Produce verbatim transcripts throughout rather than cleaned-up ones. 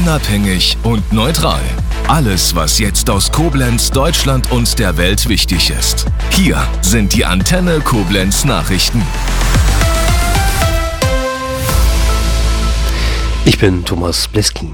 Unabhängig und neutral. Alles, was jetzt aus Koblenz, Deutschland und der Welt wichtig ist. Hier sind die Antenne Koblenz Nachrichten. Ich bin Thomas Bleskin.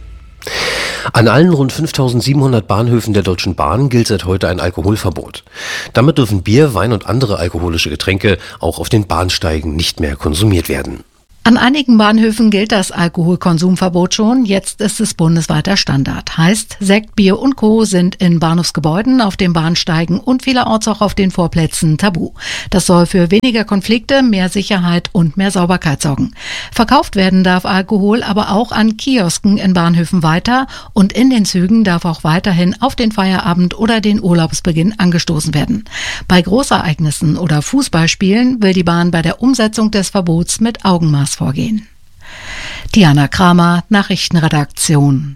An allen rund fünftausendsiebenhundert Bahnhöfen der Deutschen Bahn gilt seit heute ein Alkoholverbot. Damit dürfen Bier, Wein und andere alkoholische Getränke auch auf den Bahnsteigen nicht mehr konsumiert werden. An einigen Bahnhöfen gilt das Alkoholkonsumverbot schon, jetzt ist es bundesweiter Standard. Heißt, Sekt, Bier und Co. sind in Bahnhofsgebäuden, auf den Bahnsteigen und vielerorts auch auf den Vorplätzen tabu. Das soll für weniger Konflikte, mehr Sicherheit und mehr Sauberkeit sorgen. Verkauft werden darf Alkohol aber auch an Kiosken in Bahnhöfen weiter und in den Zügen darf auch weiterhin auf den Feierabend oder den Urlaubsbeginn angestoßen werden. Bei Großereignissen oder Fußballspielen will die Bahn bei der Umsetzung des Verbots mit Augenmaß vorgehen. Diana Kramer, Nachrichtenredaktion.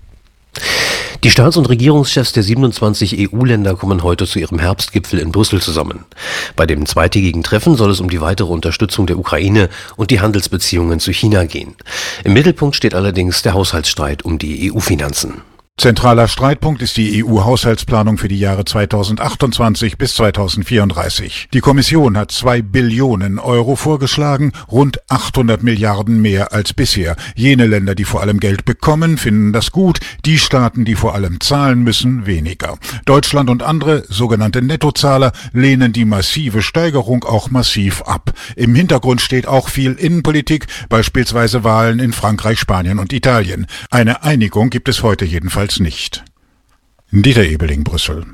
Die Staats- und Regierungschefs der siebenundzwanzig E U-Länder kommen heute zu ihrem Herbstgipfel in Brüssel zusammen. Bei dem zweitägigen Treffen soll es um die weitere Unterstützung der Ukraine und die Handelsbeziehungen zu China gehen. Im Mittelpunkt steht allerdings der Haushaltsstreit um die E U-Finanzen. Zentraler Streitpunkt ist die E U-Haushaltsplanung für die Jahre zweitausendachtundzwanzig bis zweitausendvierunddreißig. Die Kommission hat zwei Billionen Euro vorgeschlagen, rund achthundert Milliarden mehr als bisher. Jene Länder, die vor allem Geld bekommen, finden das gut, die Staaten, die vor allem zahlen müssen, weniger. Deutschland und andere, sogenannte Nettozahler, lehnen die massive Steigerung auch massiv ab. Im Hintergrund steht auch viel Innenpolitik, beispielsweise Wahlen in Frankreich, Spanien und Italien. Eine Einigung gibt es heute jedenfalls nicht. Dieter Ebeling, Brüssel.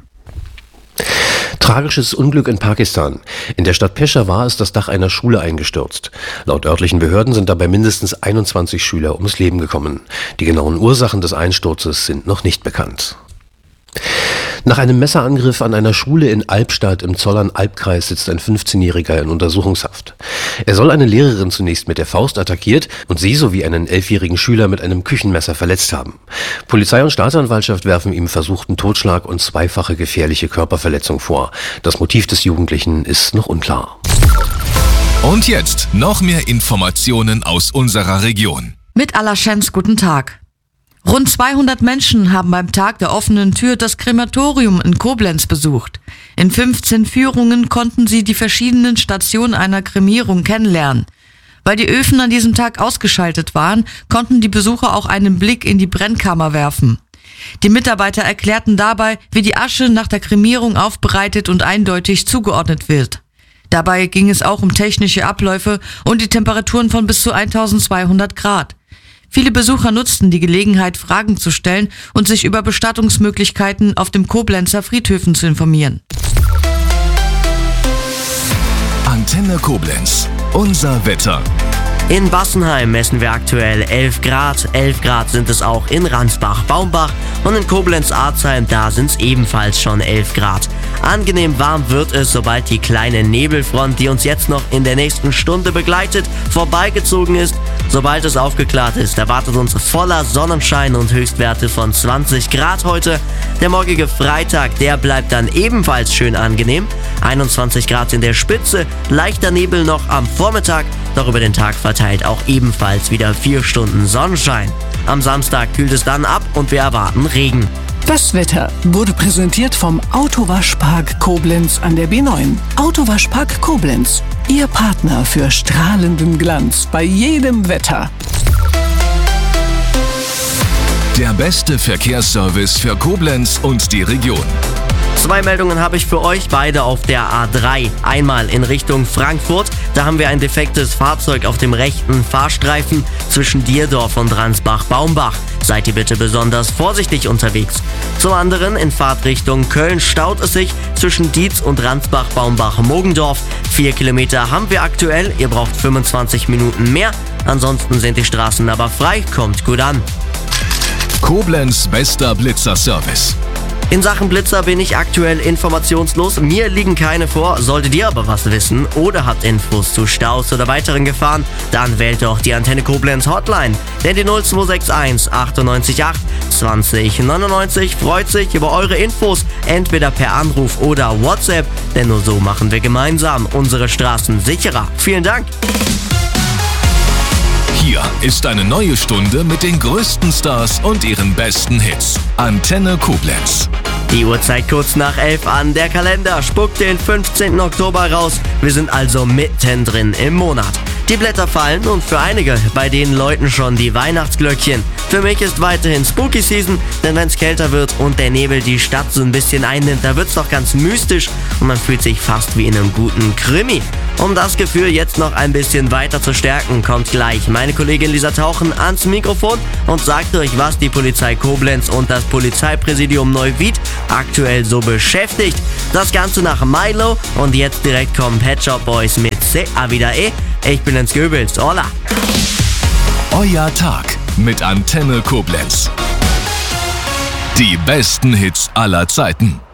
Tragisches Unglück in Pakistan. In der Stadt Peshawar ist das Dach einer Schule eingestürzt. Laut örtlichen Behörden sind dabei mindestens einundzwanzig Schüler ums Leben gekommen. Die genauen Ursachen des Einsturzes sind noch nicht bekannt. Nach einem Messerangriff an einer Schule in Albstadt im Zollern-Albkreis sitzt ein fünfzehnjähriger in Untersuchungshaft. Er soll eine Lehrerin zunächst mit der Faust attackiert und sie sowie einen elfjährigen Schüler mit einem Küchenmesser verletzt haben. Polizei und Staatsanwaltschaft werfen ihm versuchten Totschlag und zweifache gefährliche Körperverletzung vor. Das Motiv des Jugendlichen ist noch unklar. Und jetzt noch mehr Informationen aus unserer Region. Mit Alaschens, guten Tag. Rund zweihundert Menschen haben beim Tag der offenen Tür das Krematorium in Koblenz besucht. In fünfzehn Führungen konnten sie die verschiedenen Stationen einer Kremierung kennenlernen. Weil die Öfen an diesem Tag ausgeschaltet waren, konnten die Besucher auch einen Blick in die Brennkammer werfen. Die Mitarbeiter erklärten dabei, wie die Asche nach der Kremierung aufbereitet und eindeutig zugeordnet wird. Dabei ging es auch um technische Abläufe und die Temperaturen von bis zu eintausendzweihundert Grad. Viele Besucher nutzten die Gelegenheit, Fragen zu stellen und sich über Bestattungsmöglichkeiten auf dem Koblenzer Friedhöfen zu informieren. Antenne Koblenz. Unser Wetter. In Bassenheim messen wir aktuell elf Grad. elf Grad sind es auch in Ransbach-Baumbach und in Koblenz-Arzheim, da sind es ebenfalls schon elf Grad. Angenehm warm wird es, sobald die kleine Nebelfront, die uns jetzt noch in der nächsten Stunde begleitet, vorbeigezogen ist. Sobald es aufgeklärt ist, erwartet uns voller Sonnenschein und Höchstwerte von zwanzig Grad heute. Der morgige Freitag, der bleibt dann ebenfalls schön angenehm. einundzwanzig Grad in der Spitze, leichter Nebel noch am Vormittag, doch über den Tag verteilt auch ebenfalls wieder vier Stunden Sonnenschein. Am Samstag kühlt es dann ab und wir erwarten Regen. Das Wetter wurde präsentiert vom Autowaschpark Koblenz an der B neun. Autowaschpark Koblenz, Ihr Partner für strahlenden Glanz bei jedem Wetter. Der beste Verkehrsservice für Koblenz und die Region. Zwei Meldungen habe ich für euch, beide auf der A drei. Einmal in Richtung Frankfurt, da haben wir ein defektes Fahrzeug auf dem rechten Fahrstreifen zwischen Dierdorf und Ransbach-Baumbach. Seid ihr bitte besonders vorsichtig unterwegs. Zum anderen in Fahrtrichtung Köln staut es sich zwischen Dietz und Ransbach-Baumbach-Mogendorf. Vier Kilometer haben wir aktuell, ihr braucht fünfundzwanzig Minuten mehr. Ansonsten sind die Straßen aber frei, kommt gut an. Koblenz bester Blitzerservice. In Sachen Blitzer bin ich aktuell informationslos. Mir liegen keine vor. Solltet ihr aber was wissen oder habt Infos zu Staus oder weiteren Gefahren, dann wählt doch die Antenne Koblenz Hotline. Denn die null zwei sechs eins achtundneunzig acht zwanzig neunundneunzig freut sich über eure Infos, entweder per Anruf oder WhatsApp. Denn nur so machen wir gemeinsam unsere Straßen sicherer. Vielen Dank. Hier ist eine neue Stunde mit den größten Stars und ihren besten Hits. Antenne Koblenz. Die Uhrzeit kurz nach elf an. Der Kalender spuckt den fünfzehnten Oktober raus. Wir sind also mittendrin im Monat. Die Blätter fallen und für einige bei den Leuten schon die Weihnachtsglöckchen. Für mich ist weiterhin Spooky Season, denn wenn es kälter wird und der Nebel die Stadt so ein bisschen einnimmt, da wird's doch ganz mystisch und man fühlt sich fast wie in einem guten Krimi. Um das Gefühl jetzt noch ein bisschen weiter zu stärken, kommt gleich meine Kollegin Lisa Tauchen ans Mikrofon und sagt euch, was die Polizei Koblenz und das Polizeipräsidium Neuwied aktuell so beschäftigt. Das Ganze nach Milo und jetzt direkt kommen Pet Shop Boys mit Se A Vida E. Ich bin Jens Goebbels. Hola! Euer Tag mit Antenne Koblenz. Die besten Hits aller Zeiten.